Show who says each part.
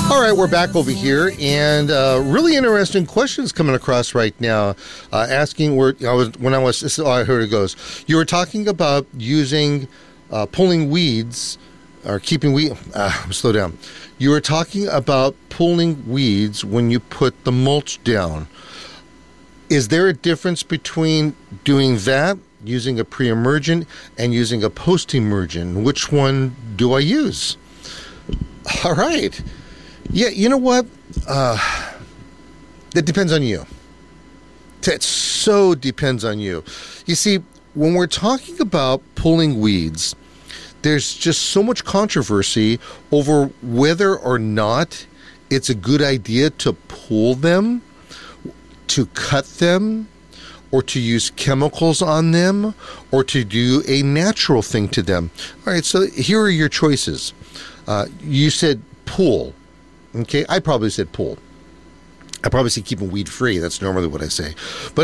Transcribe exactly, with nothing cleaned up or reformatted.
Speaker 1: All right, we're back over here, and uh, really interesting questions coming across right now. Uh, asking where I was when I was. This is, oh, I heard it goes. You were talking about using uh, pulling weeds or keeping weed. Uh, slow down. You were talking about pulling weeds when you put the mulch down. Is there a difference between doing that, using a pre-emergent, and using a post-emergent? Which one do I use? All right. Yeah, you know what? Uh, that depends on you. It so depends on you. You see, when we're talking about pulling weeds, there's just so much controversy over whether or not it's a good idea to pull them, to cut them, or to use chemicals on them, or to do a natural thing to them. All right, so here are your choices. Uh, you said pull. Okay, I probably said pull. I probably say keep them weed free. That's normally what I say. But